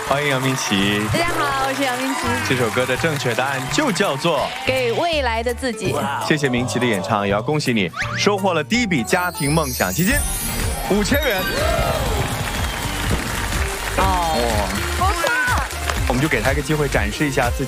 欢迎杨明琪。 大家好，我是杨明琪。 这首歌的正确答案就叫做 《给未来的自己》。 谢谢明琪的演唱，也要恭喜你收获了第一笔家庭梦想基金5000元。 哦，不错， 我们就给他一个机会展示一下自己。